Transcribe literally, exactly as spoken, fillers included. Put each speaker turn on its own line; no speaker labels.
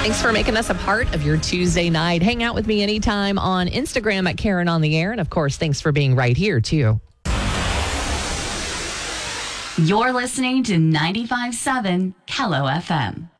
Thanks for making us a part of your Tuesday night. Hang out with me anytime on Instagram at Karen on the Air. And of course, thanks for being right here, too.
You're listening to ninety-five point seven Kello F M.